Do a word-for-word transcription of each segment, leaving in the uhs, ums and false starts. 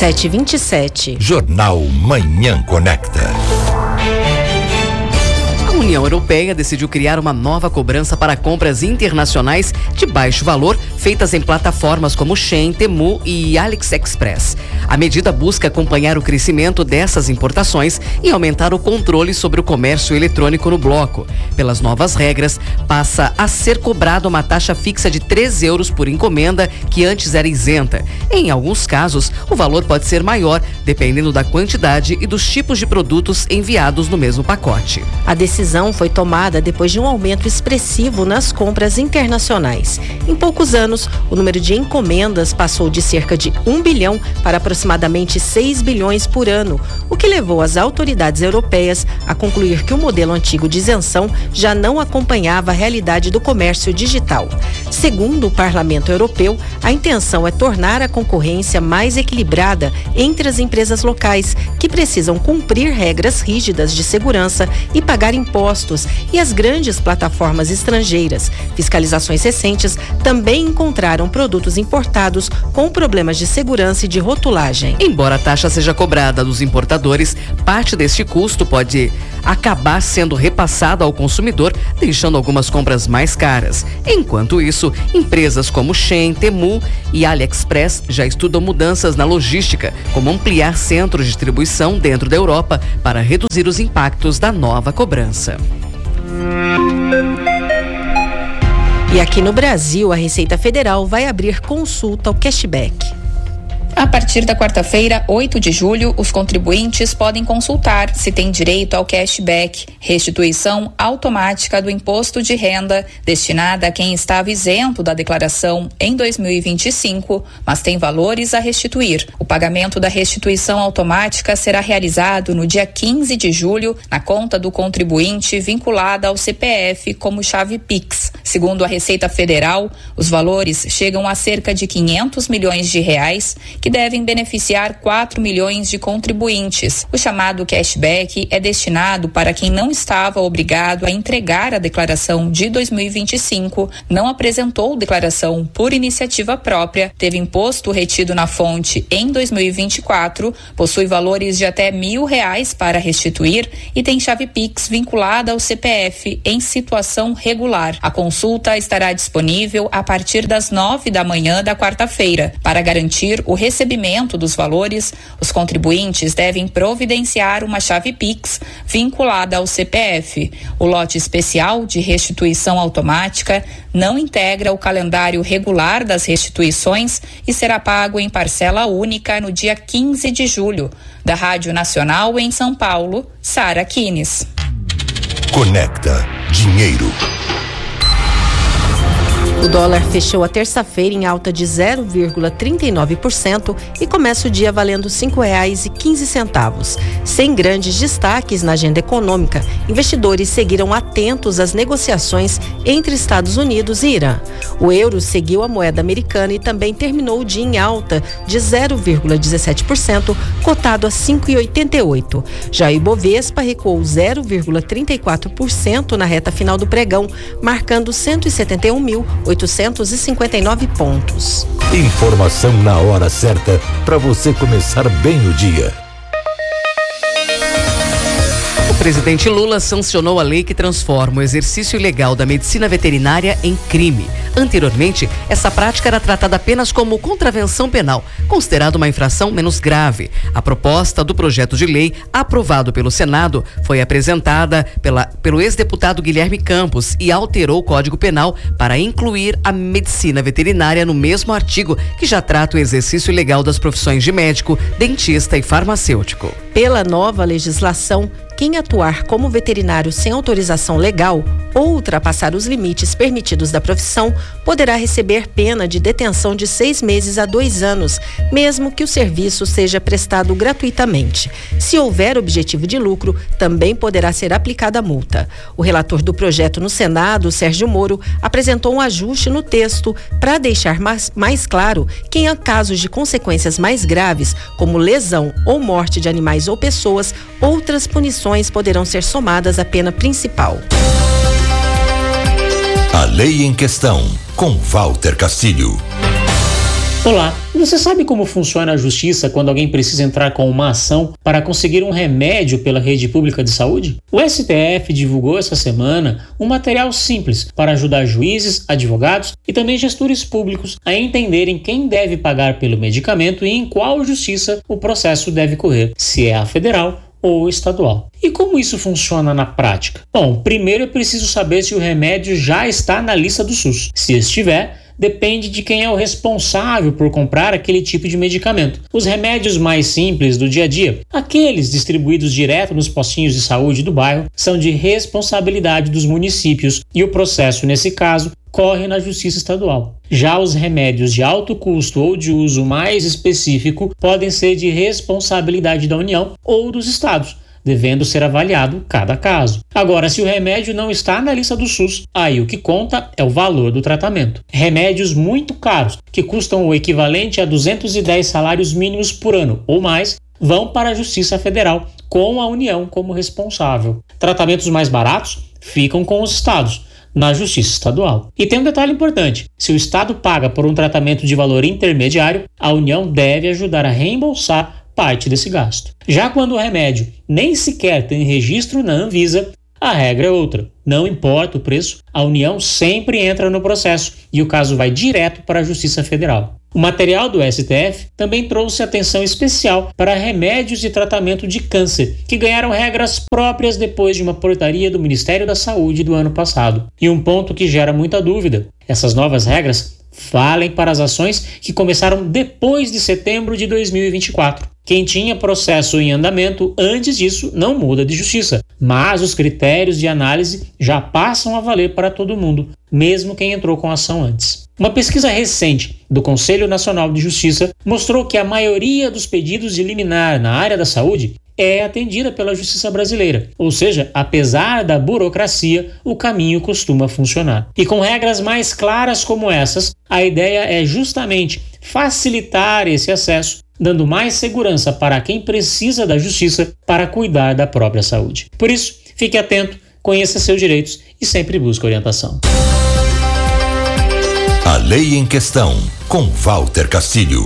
sete e vinte e sete. Jornal Manhã Conecta. A União Europeia decidiu criar uma nova cobrança para compras internacionais de baixo valor feitas em plataformas como Shein, Temu e AliExpress. A medida busca acompanhar o crescimento dessas importações e aumentar o controle sobre o comércio eletrônico no bloco. Pelas novas regras, passa a ser cobrada uma taxa fixa de três euros por encomenda, que antes era isenta. Em alguns casos, o valor pode ser maior, dependendo da quantidade e dos tipos de produtos enviados no mesmo pacote. A decisão foi tomada depois de um aumento expressivo nas compras internacionais. Em poucos anos, o número de encomendas passou de cerca de um bilhão para aproximadamente seis bilhões por ano, o que levou as autoridades europeias a concluir que o modelo antigo de isenção já não acompanhava a realidade do comércio digital. Segundo o Parlamento Europeu, a intenção é tornar a concorrência mais equilibrada entre as empresas locais, que precisam cumprir regras rígidas de segurança e pagar impostos, e as grandes plataformas estrangeiras. Fiscalizações recentes também encontraram produtos importados com problemas de segurança e de rotulagem. Embora a taxa seja cobrada dos importadores, parte deste custo pode acabar sendo repassada ao consumidor, deixando algumas compras mais caras. Enquanto isso, empresas como Shein, Temu e AliExpress já estudam mudanças na logística, como ampliar centros de distribuição dentro da Europa para reduzir os impactos da nova cobrança. E aqui no Brasil, a Receita Federal vai abrir consulta ao cashback. A partir da quarta-feira, oito de julho, os contribuintes podem consultar se têm direito ao cashback, restituição automática do imposto de renda destinada a quem estava isento da declaração em dois mil e vinte e cinco, mas tem valores a restituir. O pagamento da restituição automática será realizado no dia quinze de julho na conta do contribuinte vinculada ao C P F como chave Pix. Segundo a Receita Federal, os valores chegam a cerca de quinhentos milhões de reais, que devem beneficiar quatro milhões de contribuintes. O chamado cashback é destinado para quem não estava obrigado a entregar a declaração de dois mil e vinte e cinco, não apresentou declaração por iniciativa própria, teve imposto retido na fonte em dois mil e vinte e quatro, possui valores de até mil reais para restituir e tem chave Pix vinculada ao C P F em situação regular. A consulta estará disponível a partir das nove da manhã da quarta-feira. Para garantir o recebimento dos valores, os contribuintes devem providenciar uma chave Pix vinculada ao C P F. O lote especial de restituição automática não integra o calendário regular das restituições e será pago em parcela única no dia quinze de julho. Da Rádio Nacional em São Paulo, Sara Kines. Conecta Dinheiro. O dólar fechou a terça-feira em alta de zero vírgula trinta e nove por cento e começa o dia valendo cinco reais e quinze centavos. Sem grandes destaques na agenda econômica, investidores seguiram atentos às negociações entre Estados Unidos e Irã. O euro seguiu a moeda americana e também terminou o dia em alta de zero vírgula dezessete por cento, cotado a cinco reais e oitenta e oito centavos. Já o Ibovespa recuou zero vírgula trinta e quatro por cento na reta final do pregão, marcando cento e setenta e um mil oitocentos e cinquenta e nove pontos. Informação na hora certa para você começar bem o dia. O presidente Lula sancionou a lei que transforma o exercício ilegal da medicina veterinária em crime. Anteriormente, essa prática era tratada apenas como contravenção penal, considerada uma infração menos grave. A proposta do projeto de lei, aprovado pelo Senado, foi apresentada pela, pelo ex-deputado Guilherme Campos e alterou o Código Penal para incluir a medicina veterinária no mesmo artigo que já trata o exercício ilegal das profissões de médico, dentista e farmacêutico. Pela nova legislação, quem atuar como veterinário sem autorização legal ou ultrapassar os limites permitidos da profissão poderá receber pena de detenção de seis meses a dois anos, mesmo que o serviço seja prestado gratuitamente. Se houver objetivo de lucro, também poderá ser aplicada a multa. O relator do projeto no Senado, Sérgio Moro, apresentou um ajuste no texto para deixar mais, mais claro que em casos de consequências mais graves, como lesão ou morte de animais ou pessoas, outras punições poderão ser somadas à pena principal. A lei em questão, com Walter Castilho. Olá, você sabe como funciona a justiça quando alguém precisa entrar com uma ação para conseguir um remédio pela rede pública de saúde? O S T F divulgou essa semana um material simples para ajudar juízes, advogados e também gestores públicos a entenderem quem deve pagar pelo medicamento e em qual justiça o processo deve correr, se é a federal ou estadual. E como isso funciona na prática? Bom, primeiro é preciso saber se o remédio já está na lista do SUS. Se estiver, depende de quem é o responsável por comprar aquele tipo de medicamento. Os remédios mais simples do dia a dia, aqueles distribuídos direto nos postinhos de saúde do bairro, são de responsabilidade dos municípios e o processo, nesse caso, corre na Justiça Estadual. Já os remédios de alto custo ou de uso mais específico podem ser de responsabilidade da União ou dos estados, devendo ser avaliado cada caso. Agora, se o remédio não está na lista do SUS, aí o que conta é o valor do tratamento. Remédios muito caros, que custam o equivalente a duzentos e dez salários mínimos por ano ou mais, vão para a Justiça Federal, com a União como responsável. Tratamentos mais baratos ficam com os estados, na Justiça Estadual. E tem um detalhe importante: se o estado paga por um tratamento de valor intermediário, a União deve ajudar a reembolsar parte desse gasto. Já quando o remédio nem sequer tem registro na Anvisa, a regra é outra. Não importa o preço, a União sempre entra no processo e o caso vai direto para a Justiça Federal. O material do S T F também trouxe atenção especial para remédios de tratamento de câncer, que ganharam regras próprias depois de uma portaria do Ministério da Saúde do ano passado. E um ponto que gera muita dúvida: essas novas regras valem para as ações que começaram depois de setembro de dois mil e vinte e quatro. Quem tinha processo em andamento antes disso não muda de justiça, mas os critérios de análise já passam a valer para todo mundo, mesmo quem entrou com a ação antes. Uma pesquisa recente do Conselho Nacional de Justiça mostrou que a maioria dos pedidos de liminar na área da saúde é atendida pela Justiça Brasileira, ou seja, apesar da burocracia, o caminho costuma funcionar. E com regras mais claras como essas, a ideia é justamente facilitar esse acesso, dando mais segurança para quem precisa da justiça para cuidar da própria saúde. Por isso, fique atento, conheça seus direitos e sempre busque orientação. A Lei em Questão, com Walter Castilho.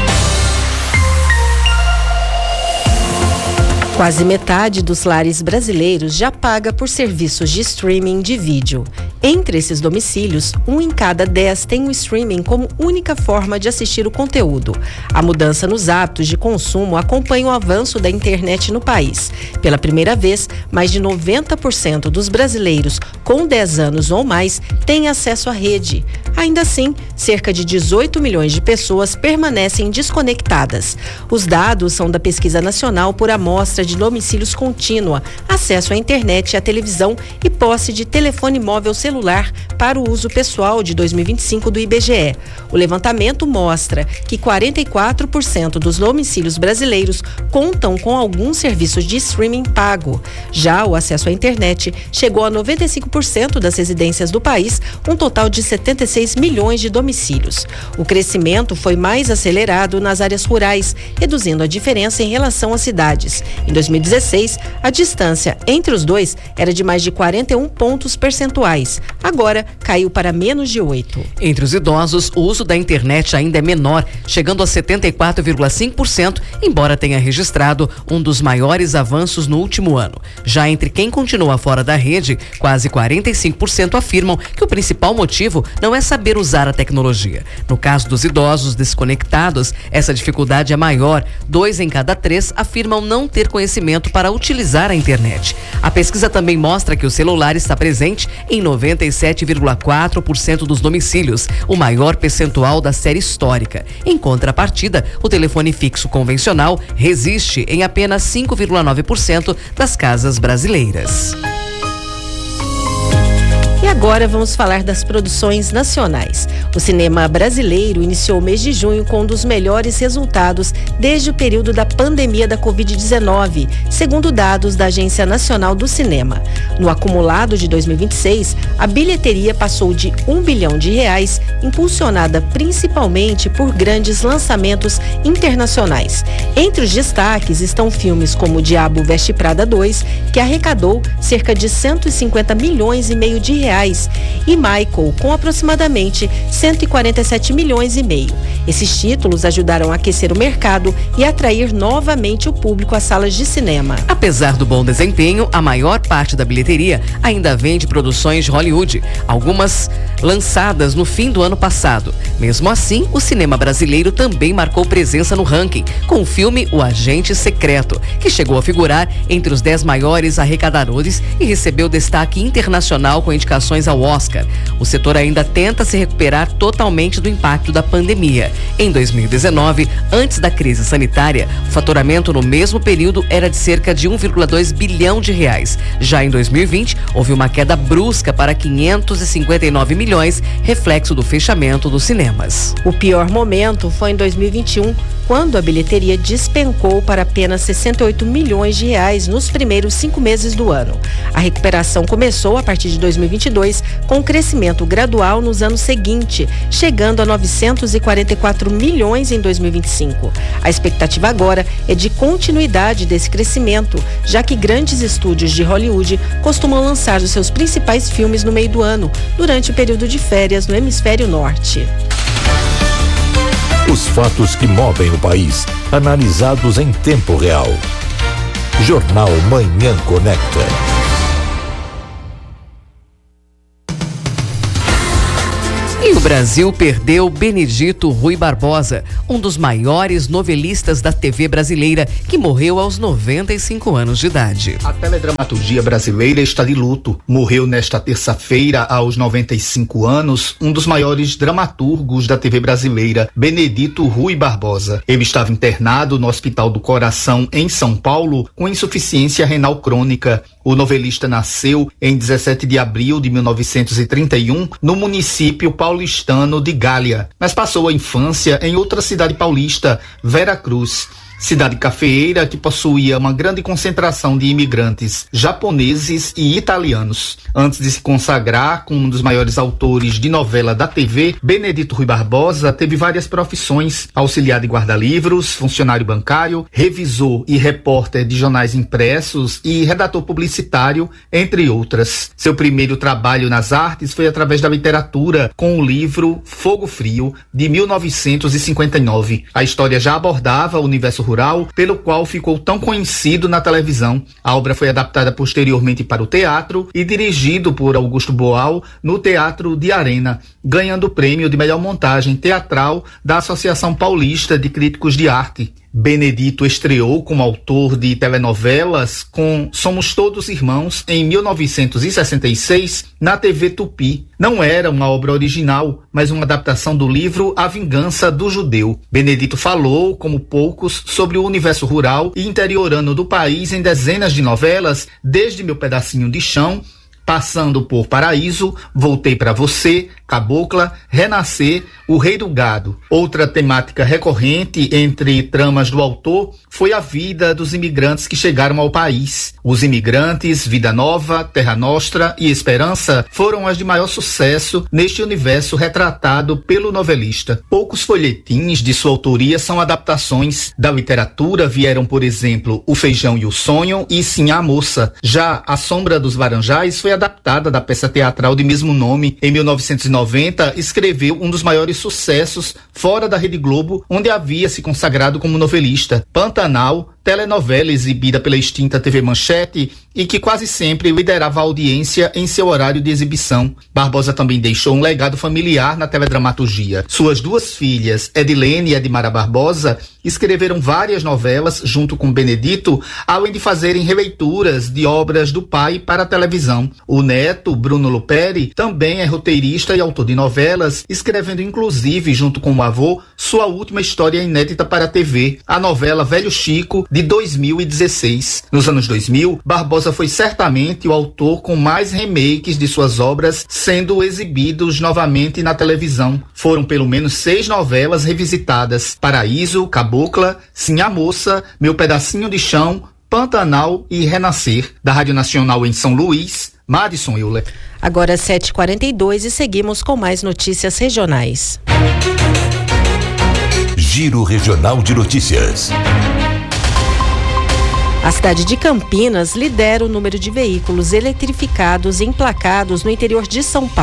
Quase metade dos lares brasileiros já paga por serviços de streaming de vídeo. Entre esses domicílios, um em cada dez tem o streaming como única forma de assistir o conteúdo. A mudança nos hábitos de consumo acompanha o avanço da internet no país. Pela primeira vez, mais de noventa por cento dos brasileiros com dez anos ou mais têm acesso à rede. Ainda assim, cerca de dezoito milhões de pessoas permanecem desconectadas. Os dados são da Pesquisa Nacional por Amostra de Domicílios Contínua, acesso à internet e à televisão e posse de telefone móvel celular para o uso pessoal de dois mil e vinte e cinco do I B G E. O levantamento mostra que quarenta e quatro por cento dos domicílios brasileiros contam com algum serviço de streaming pago. Já o acesso à internet chegou a noventa e cinco por cento das residências do país, um total de setenta e seis milhões de domicílios. O crescimento foi mais acelerado nas áreas rurais, reduzindo a diferença em relação às cidades. Em dois mil e dezesseis, a distância entre os dois era de mais de quarenta e um pontos percentuais. Agora, caiu para menos de oito. Entre os idosos, o uso da internet ainda é menor, chegando a setenta e quatro vírgula cinco por cento, embora tenha registrado um dos maiores avanços no último ano. Já entre quem continua fora da rede, quase quarenta e cinco por cento afirmam que o principal motivo não é saber usar a tecnologia. No caso dos idosos desconectados, essa dificuldade é maior. Dois em cada três afirmam não ter conhecimento para utilizar a internet. A pesquisa também mostra que o celular está presente em noventa e sete vírgula quatro por cento dos domicílios, o maior percentual da série histórica. Em contrapartida, o telefone fixo convencional resiste em apenas cinco vírgula nove por cento das casas brasileiras. E agora vamos falar das produções nacionais. O cinema brasileiro iniciou o mês de junho com um dos melhores resultados desde o período da pandemia da covid dezenove, segundo dados da Agência Nacional do Cinema. No acumulado de dois mil e vinte e seis, a bilheteria passou de um bilhão de reais, impulsionada principalmente por grandes lançamentos internacionais. Entre os destaques estão filmes como O Diabo Veste Prada dois, que arrecadou cerca de cento e cinquenta milhões e meio de reais, e Michael, com aproximadamente cento e quarenta e sete milhões e meio. Esses títulos ajudaram a aquecer o mercado e atrair novamente o público às salas de cinema. Apesar do bom desempenho, a maior parte da bilheteria ainda vem de produções de Hollywood, algumas lançadas no fim do ano passado. Mesmo assim, o cinema brasileiro também marcou presença no ranking, com o filme O Agente Secreto, que chegou a figurar entre os dez maiores arrecadadores e recebeu destaque internacional com indicações ao Oscar. O setor ainda tenta se recuperar totalmente do impacto da pandemia. Em dois mil e dezenove, antes da crise sanitária, o faturamento no mesmo período era de cerca de um vírgula dois bilhão de reais. Já em dois mil e vinte, houve uma queda brusca para quinhentos e cinquenta e nove milhões, reflexo do fechamento dos cinemas. O pior momento foi em dois mil e vinte e um, quando a bilheteria despencou para apenas sessenta e oito milhões de reais nos primeiros cinco meses do ano. A recuperação começou a partir de dois mil e vinte e dois, com um crescimento gradual nos anos seguintes, chegando a novecentos e quarenta e quatro milhões em dois mil e vinte e cinco. A expectativa agora é de continuidade desse crescimento, já que grandes estúdios de Hollywood costumam lançar os seus principais filmes no meio do ano, durante o período de férias no hemisfério norte. Os fatos que movem o país, analisados em tempo real. Jornal Manhã Conecta. E o Brasil perdeu Benedito Rui Barbosa, um dos maiores novelistas da T V brasileira, que morreu aos noventa e cinco anos de idade. A teledramaturgia brasileira está de luto. Morreu nesta terça-feira, aos noventa e cinco anos, um dos maiores dramaturgos da T V brasileira, Benedito Rui Barbosa. Ele estava internado no Hospital do Coração, em São Paulo, com insuficiência renal crônica. O novelista nasceu em dezessete de abril de mil novecentos e trinta e um, no município paulistano de Gália, mas passou a infância em outra cidade paulista, Veracruz. Cidade cafeeira que possuía uma grande concentração de imigrantes japoneses e italianos. Antes de se consagrar como um dos maiores autores de novela da T V, Benedito Rui Barbosa teve várias profissões: auxiliar de guarda-livros, funcionário bancário, revisor e repórter de jornais impressos e redator publicitário, entre outras. Seu primeiro trabalho nas artes foi através da literatura, com o livro Fogo Frio, de mil novecentos e cinquenta e nove. A história já abordava o universo rural, pelo qual ficou tão conhecido na televisão. A obra foi adaptada posteriormente para o teatro e dirigido por Augusto Boal no Teatro de Arena, ganhando o prêmio de melhor montagem teatral da Associação Paulista de Críticos de Arte. Benedito estreou como autor de telenovelas com Somos Todos Irmãos em mil novecentos e sessenta e seis na T V Tupi. Não era uma obra original, mas uma adaptação do livro A Vingança do Judeu. Benedito falou, como poucos, sobre o universo rural e interiorano do país em dezenas de novelas, desde Meu Pedacinho de Chão, passando por Paraíso, Voltei Pra Você, Cabocla, Renascer, O Rei do Gado. Outra temática recorrente entre tramas do autor foi a vida dos imigrantes que chegaram ao país. Os Imigrantes, Vida Nova, Terra Nostra e Esperança foram as de maior sucesso neste universo retratado pelo novelista. Poucos folhetins de sua autoria são adaptações. Da literatura vieram, por exemplo, O Feijão e o Sonho e Sim a Moça. Já A Sombra dos Laranjais foi adaptada da peça teatral de mesmo nome. Em mil novecentos e noventa, escreveu um dos maiores sucessos fora da Rede Globo, onde havia se consagrado como novelista, Pantanal, telenovela exibida pela extinta T V Manchete e que quase sempre liderava a audiência em seu horário de exibição. Barbosa também deixou um legado familiar na teledramaturgia. Suas duas filhas, Edilene e Edmara Barbosa, escreveram várias novelas junto com Benedito, além de fazerem releituras de obras do pai para a televisão. O neto, Bruno Luperi, também é roteirista e autor de novelas, escrevendo inclusive, junto com o avô, sua última história inédita para a T V, a novela Velho Chico, de dois mil e dezesseis. Nos anos dois mil, Barbosa foi certamente o autor com mais remakes de suas obras sendo exibidos novamente na televisão. Foram pelo menos seis novelas revisitadas: Paraíso, Cabocla, Sim a Moça, Meu Pedacinho de Chão, Pantanal e Renascer. Da Rádio Nacional em São Luís, Madison Euler. Agora sete e quarenta e dois e seguimos com mais notícias regionais. Giro Regional de Notícias. A cidade de Campinas lidera o número de veículos eletrificados e emplacados no interior de São Paulo.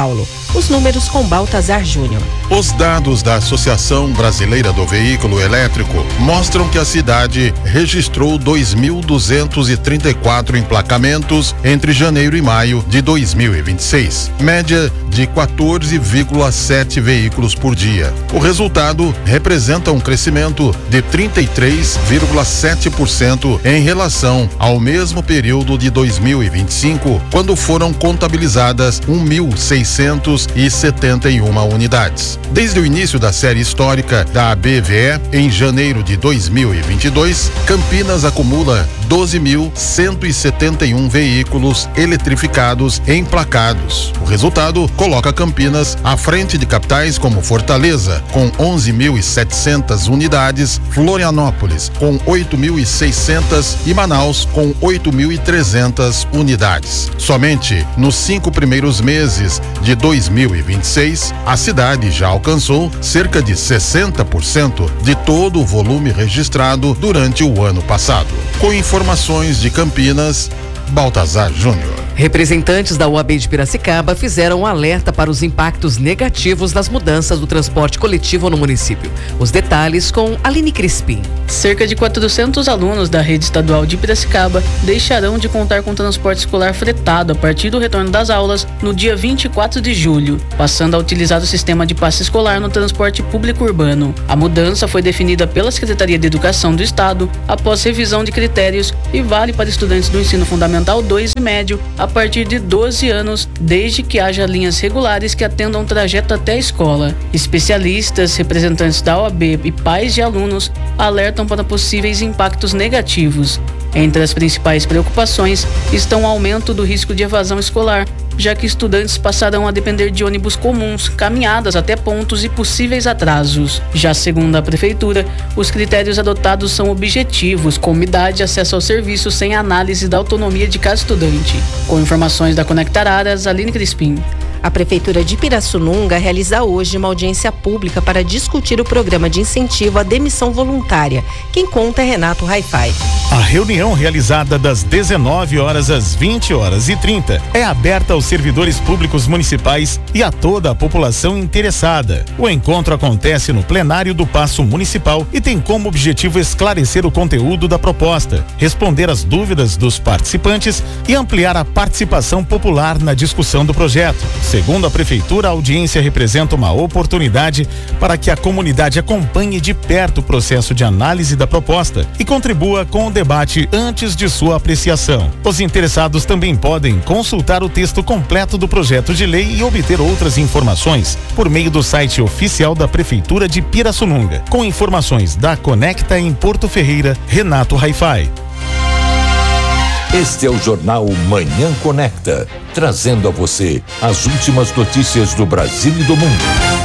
Os números com Baltazar Júnior. Os dados da Associação Brasileira do Veículo Elétrico mostram que a cidade registrou dois mil duzentos e trinta e quatro emplacamentos entre janeiro e maio de dois mil e vinte e seis, média de quatorze vírgula sete veículos por dia. O resultado representa um crescimento de trinta e três vírgula sete por cento em relação ao mesmo período de dois mil e vinte e cinco, quando foram contabilizadas mil seiscentos e setenta e uma unidades. Desde o início da série histórica da A B V E, em janeiro de dois mil e vinte e dois, Campinas acumula doze mil cento e setenta e um veículos eletrificados emplacados. O resultado coloca Campinas à frente de capitais como Fortaleza, com onze mil e setecentas unidades, Florianópolis, com oito mil e seiscentas e Manaus, com oito mil e trezentas unidades. Somente nos cinco primeiros meses de dois mil e vinte e seis, a cidade já alcançou cerca de sessenta por cento de todo o volume registrado durante o ano passado. Com informações de Campinas, Baltazar Júnior. Representantes da O A B de Piracicaba fizeram um alerta para os impactos negativos das mudanças do transporte coletivo no município. Os detalhes com Aline Crispim. Cerca de quatrocentos alunos da rede estadual de Piracicaba deixarão de contar com transporte escolar fretado a partir do retorno das aulas no dia vinte e quatro de julho, passando a utilizar o sistema de passe escolar no transporte público urbano. A mudança foi definida pela Secretaria de Educação do Estado após revisão de critérios e vale para estudantes do ensino fundamental dois e médio a partir de doze anos, desde que haja linhas regulares que atendam o trajeto até a escola. Especialistas, representantes da O A B e pais de alunos alertam para possíveis impactos negativos. Entre as principais preocupações estão o aumento do risco de evasão escolar, já que estudantes passarão a depender de ônibus comuns, caminhadas até pontos e possíveis atrasos. Já segundo a Prefeitura, os critérios adotados são objetivos, como idade e acesso ao serviço sem análise da autonomia de cada estudante. Com informações da Conectar Aras, Aline Crispim. A Prefeitura de Pirassununga realiza hoje uma audiência pública para discutir o programa de incentivo à demissão voluntária. Quem conta é Renato Raifai. A reunião, realizada das dezenove horas às vinte horas e trinta, é aberta aos servidores públicos municipais e a toda a população interessada. O encontro acontece no plenário do Paço Municipal e tem como objetivo esclarecer o conteúdo da proposta, responder às dúvidas dos participantes e ampliar a participação popular na discussão do projeto. Segundo a Prefeitura, a audiência representa uma oportunidade para que a comunidade acompanhe de perto o processo de análise da proposta e contribua com o debate antes de sua apreciação. Os interessados também podem consultar o texto completo do projeto de lei e obter outras informações por meio do site oficial da Prefeitura de Pirassununga. Com informações da Conecta em Porto Ferreira, Renato Raifai. Este é o Jornal Manhã Conecta, trazendo a você as últimas notícias do Brasil e do mundo.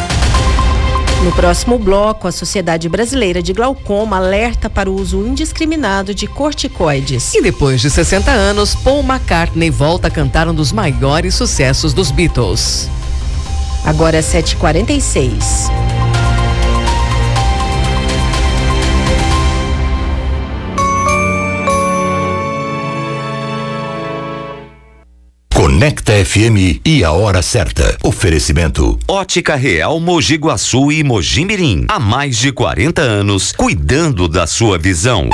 No próximo bloco, a Sociedade Brasileira de Glaucoma alerta para o uso indiscriminado de corticoides. E depois de sessenta anos, Paul McCartney volta a cantar um dos maiores sucessos dos Beatles. Agora é sete e quarenta e seis. Conecta F M e a hora certa. Oferecimento. Ótica Real Mogi Guaçu e Mogi Mirim. Há mais de quarenta anos, cuidando da sua visão.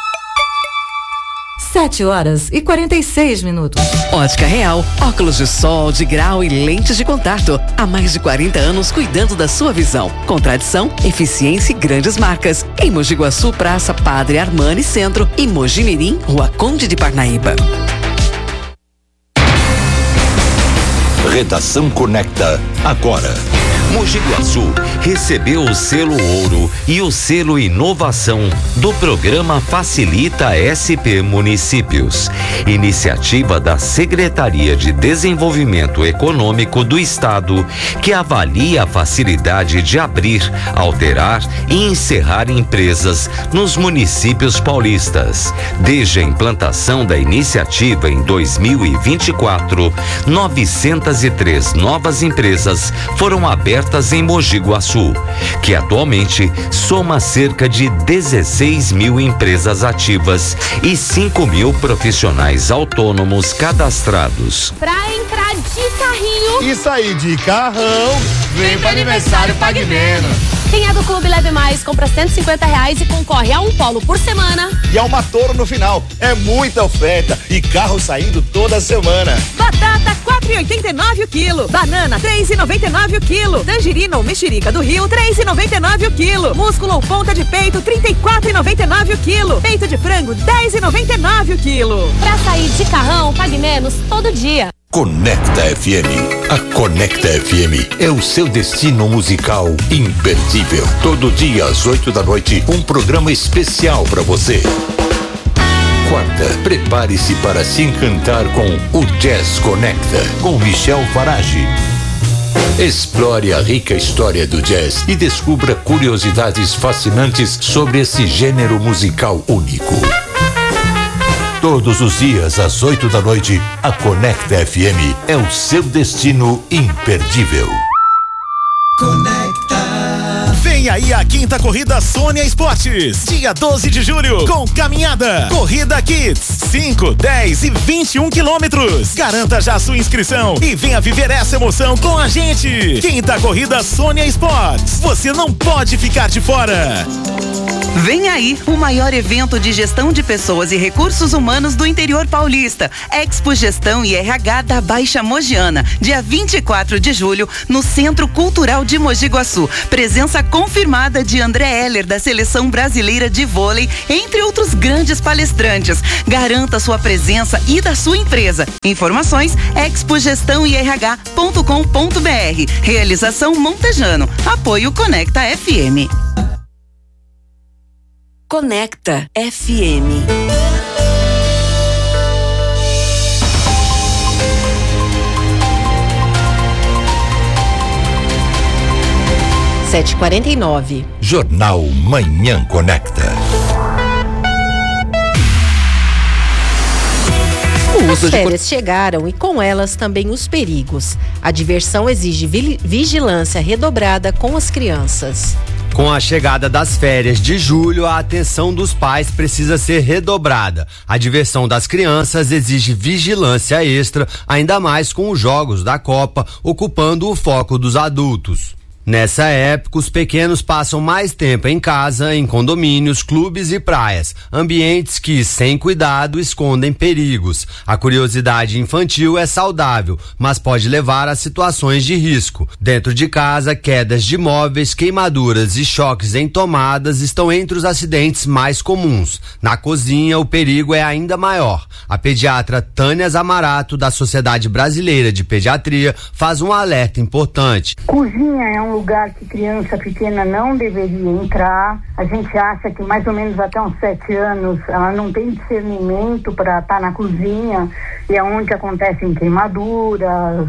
sete horas e quarenta e seis minutos. Ótica Real, óculos de sol, de grau e lentes de contato. Há mais de quarenta anos cuidando da sua visão. Com tradição, eficiência e grandes marcas. Em Mogi Guaçu, Praça Padre Armani Centro e Mogi Mirim, Rua Conde de Parnaíba. Redação Conecta agora. Mogi Guaçu recebeu o selo Ouro e o selo Inovação do programa Facilita S P Municípios, iniciativa da Secretaria de Desenvolvimento Econômico do Estado, que avalia a facilidade de abrir, alterar e encerrar empresas nos municípios paulistas. Desde a implantação da iniciativa em dois mil e vinte e quatro, novecentas e três novas empresas foram abertas em Mogi Guaçu, que atualmente soma cerca de dezesseis mil empresas ativas e cinco mil profissionais autônomos cadastrados. Pra entrar de carrinho carrinho e sair de carrão, vem para aniversário Pague Menos. Quem é do Clube Leve Mais compra cento e cinquenta reais e concorre a um polo por semana. E a uma Toro no final. É muita oferta e carro saindo toda semana. Batata quatro reais e oitenta e nove o quilo. Banana três reais e noventa e nove o quilo. Tangerina ou mexerica do Rio três reais e noventa e nove o quilo. Músculo ou ponta de peito trinta e quatro reais e noventa e nove o quilo. Peito de frango dez reais e noventa e nove o quilo. Pra sair de carrão, pague menos todo dia. Conecta F M. A Conecta F M é o seu destino musical imperdível. Todo dia às oito da noite, um programa especial para você. Quarta, prepare-se para se encantar com o Jazz Conecta, com Michel Farage. Explore a rica história do jazz e descubra curiosidades fascinantes sobre esse gênero musical único. Todos os dias, às oito da noite, a Conecta F M é o seu destino imperdível. Conecta. Vem aí a quinta corrida Sônia Esportes, dia doze de julho, com caminhada, corrida Kids, cinco, dez e vinte e um quilômetros. Garanta já sua inscrição e venha viver essa emoção com a gente. Quinta corrida Sônia Esportes, você não pode ficar de fora. Vem aí o maior evento de gestão de pessoas e recursos humanos do interior paulista. Expo Gestão e R H da Baixa Mogiana, dia vinte e quatro de julho, no Centro Cultural de Mogi Guaçu. Presença confirmada de André Heller, da Seleção Brasileira de Vôlei, entre outros grandes palestrantes. Garanta sua presença e da sua empresa. Informações expo gestão e r h ponto com ponto b r. Realização Montejano. Apoio Conecta F M. Conecta F M. sete e quarenta e nove. Jornal Manhã Conecta. As férias chegaram e com elas também os perigos. A diversão exige vigilância redobrada com as crianças. Com a chegada das férias de julho, a atenção dos pais precisa ser redobrada. A diversão das crianças exige vigilância extra, ainda mais com os jogos da Copa ocupando o foco dos adultos. Nessa época, os pequenos passam mais tempo em casa, em condomínios, clubes e praias, ambientes que, sem cuidado, escondem perigos. A curiosidade infantil é saudável, mas pode levar a situações de risco. Dentro de casa, quedas de móveis, queimaduras e choques em tomadas estão entre os acidentes mais comuns. Na cozinha, o perigo é ainda maior. A pediatra Tânia Zamarato, da Sociedade Brasileira de Pediatria, faz um alerta importante. Cozinha é um lugar que criança pequena não deveria entrar. A gente acha que mais ou menos até uns sete anos ela não tem discernimento para estar na cozinha, e é onde acontecem queimaduras,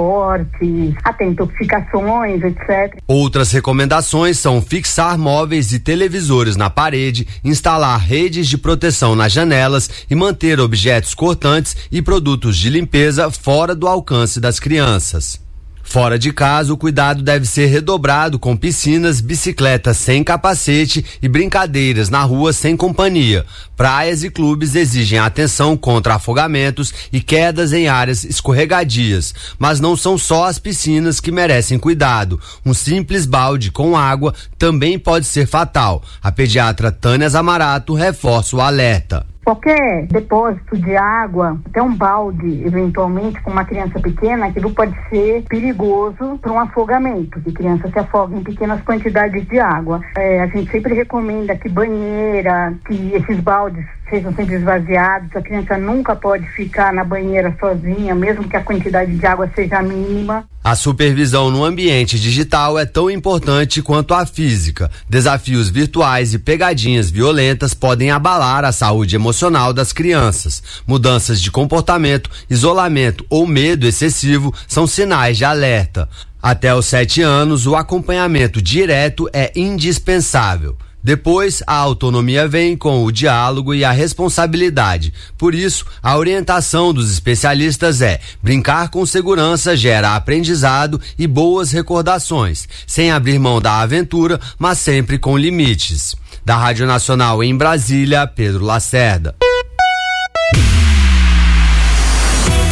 cortes, até intoxicações, etcétera. Outras recomendações são fixar móveis e televisores na parede, instalar redes de proteção nas janelas e manter objetos cortantes e produtos de limpeza fora do alcance das crianças. Fora de casa, o cuidado deve ser redobrado com piscinas, bicicletas sem capacete e brincadeiras na rua sem companhia. Praias e clubes exigem atenção contra afogamentos e quedas em áreas escorregadias. Mas não são só as piscinas que merecem cuidado. Um simples balde com água também pode ser fatal. A pediatra Tânia Zamarato reforça o alerta. Qualquer depósito de água, até um balde, eventualmente, com uma criança pequena, aquilo pode ser perigoso para um afogamento, que criança se afoga em pequenas quantidades de água. É, a gente sempre recomenda que banheira, que esses baldes sejam sempre esvaziados. A criança nunca pode ficar na banheira sozinha, mesmo que a quantidade de água seja mínima. A supervisão no ambiente digital é tão importante quanto a física. Desafios virtuais e pegadinhas violentas podem abalar a saúde emocional das crianças. Mudanças de comportamento, isolamento ou medo excessivo são sinais de alerta. Até os sete anos, o acompanhamento direto é indispensável. Depois, a autonomia vem com o diálogo e a responsabilidade. Por isso, a orientação dos especialistas é: brincar com segurança gera aprendizado e boas recordações, sem abrir mão da aventura, mas sempre com limites. Da Rádio Nacional em Brasília, Pedro Lacerda.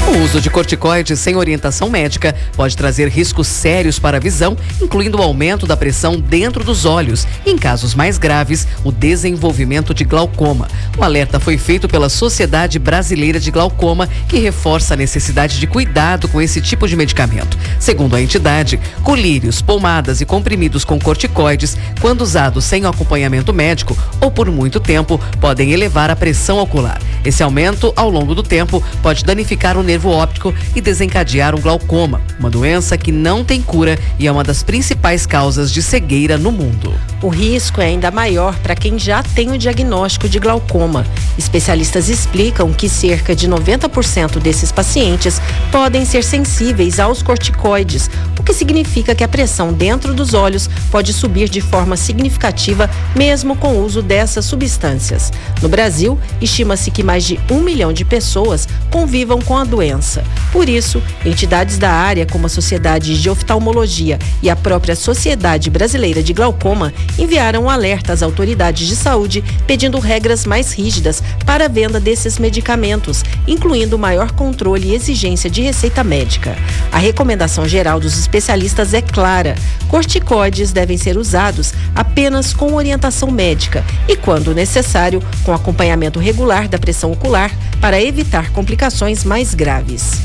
O uso de corticoides sem orientação médica pode trazer riscos sérios para a visão, incluindo o aumento da pressão dentro dos olhos e, em casos mais graves, o desenvolvimento de glaucoma. O alerta foi feito pela Sociedade Brasileira de Glaucoma, que reforça a necessidade de cuidado com esse tipo de medicamento. Segundo a entidade, colírios, pomadas e comprimidos com corticoides, quando usados sem acompanhamento médico ou por muito tempo, podem elevar a pressão ocular. Esse aumento, ao longo do tempo, pode danificar o nervo óptico e desencadear um glaucoma, uma doença que não tem cura e é uma das principais causas de cegueira no mundo. O risco é ainda maior para quem já tem o diagnóstico de glaucoma. Especialistas explicam que cerca de noventa por cento desses pacientes podem ser sensíveis aos corticoides, o que significa que a pressão dentro dos olhos pode subir de forma significativa mesmo com o uso dessas substâncias. No Brasil, estima-se que mais de um milhão de pessoas convivam com a doença. Por isso, entidades da área, como a Sociedade de Oftalmologia e a própria Sociedade Brasileira de Glaucoma, enviaram um alerta às autoridades de saúde pedindo regras mais rígidas para a venda desses medicamentos, incluindo maior controle e exigência de receita médica. A recomendação geral dos especialistas é clara: corticoides devem ser usados apenas com orientação médica e, quando necessário, com acompanhamento regular da pressão ocular para evitar complicações mais graves.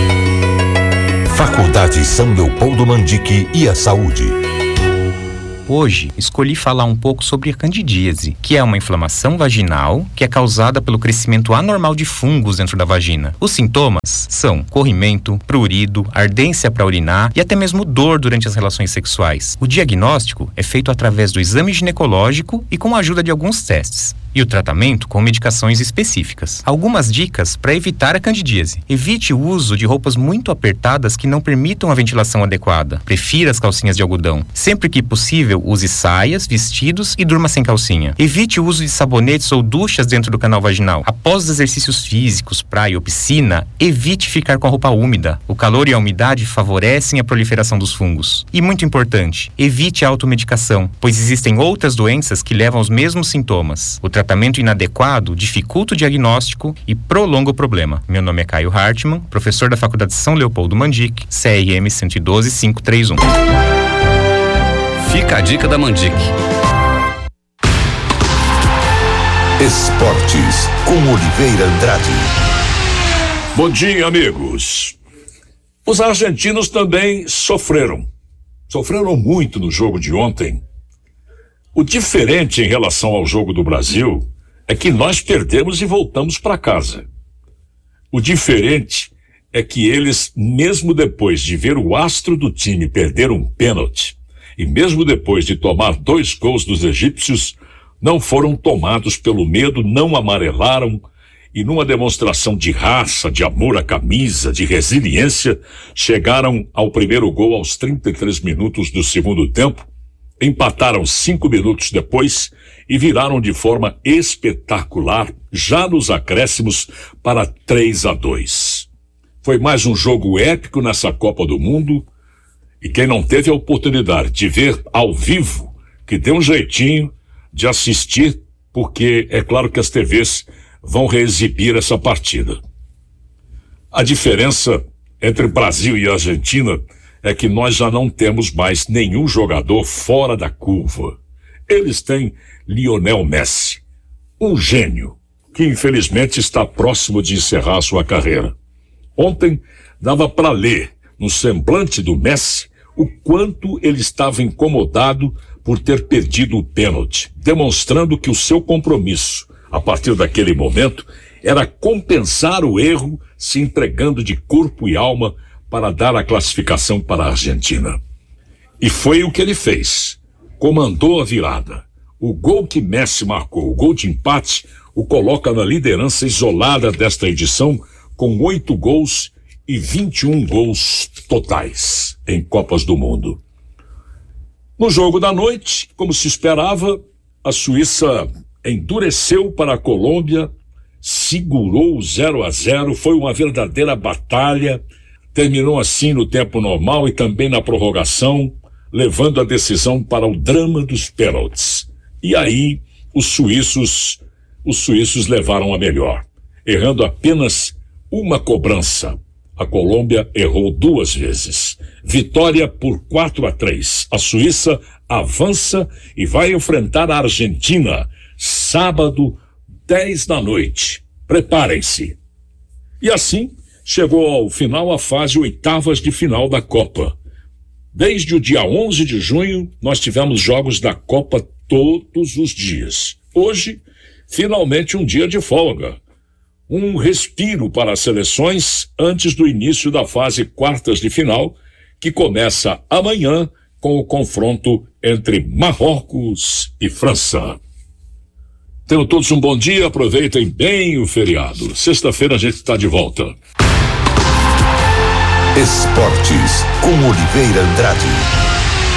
Faculdade São Leopoldo Mandique e a saúde. Hoje, escolhi falar um pouco sobre a candidíase, que é uma inflamação vaginal que é causada pelo crescimento anormal de fungos dentro da vagina. Os sintomas são corrimento, prurido, ardência para urinar e até mesmo dor durante as relações sexuais. O diagnóstico é feito através do exame ginecológico e com a ajuda de alguns testes. E o tratamento com medicações específicas. Algumas dicas para evitar a candidíase. Evite o uso de roupas muito apertadas que não permitam a ventilação adequada. Prefira as calcinhas de algodão. Sempre que possível, use saias, vestidos e durma sem calcinha. Evite o uso de sabonetes ou duchas dentro do canal vaginal. Após os exercícios físicos, praia ou piscina, evite ficar com a roupa úmida. O calor e a umidade favorecem a proliferação dos fungos. E muito importante, evite a automedicação, pois existem outras doenças que levam aos mesmos sintomas. O tratamento inadequado dificulta o diagnóstico e prolonga o problema. Meu nome é Caio Hartmann, professor da Faculdade São Leopoldo Mandique, C R M um um dois cinco três um. Fica a dica da Mandique. Esportes, com Oliveira Andrade. Bom dia, amigos. Os argentinos também sofreram. Sofreram muito no jogo de ontem. O diferente em relação ao jogo do Brasil é que nós perdemos e voltamos para casa. O diferente é que eles, mesmo depois de ver o astro do time perder um pênalti, e mesmo depois de tomar dois gols dos egípcios, não foram tomados pelo medo, não amarelaram e, numa demonstração de raça, de amor à camisa, de resiliência, chegaram ao primeiro gol aos trinta e três minutos do segundo tempo, empataram cinco minutos depois e viraram de forma espetacular, já nos acréscimos, para três a dois. Foi mais um jogo épico nessa Copa do Mundo, e quem não teve a oportunidade de ver ao vivo, que dê um jeitinho de assistir, porque é claro que as T Vs vão reexibir essa partida. A diferença entre Brasil e Argentina é que nós já não temos mais nenhum jogador fora da curva. Eles têm Lionel Messi, um gênio, que infelizmente está próximo de encerrar sua carreira. Ontem dava para ler no semblante do Messi o quanto ele estava incomodado por ter perdido o pênalti, demonstrando que o seu compromisso, a partir daquele momento, era compensar o erro, se entregando de corpo e alma para dar a classificação para a Argentina. E foi o que ele fez. Comandou a virada. O gol que Messi marcou, o gol de empate, o coloca na liderança isolada desta edição, com oito gols e vinte e um gols totais em Copas do Mundo. No jogo da noite, como se esperava, a Suíça endureceu para a Colômbia, segurou o zero a zero, foi uma verdadeira batalha, terminou assim no tempo normal e também na prorrogação, levando a decisão para o drama dos pênaltis. E aí, os suíços, os suíços levaram a melhor, errando apenas uma cobrança, A Colômbia errou duas vezes. Vitória por quatro a três. A Suíça avança e vai enfrentar a Argentina sábado, dez da noite. Preparem-se. E assim chegou ao final a fase oitavas de final da Copa. Desde o dia onze de junho, nós tivemos jogos da Copa todos os dias. Hoje, finalmente um dia de folga. Um respiro para as seleções antes do início da fase quartas de final, que começa amanhã com o confronto entre Marrocos e França. Tenham todos um bom dia, aproveitem bem o feriado. Sexta-feira a gente está de volta. Esportes com Oliveira Andrade.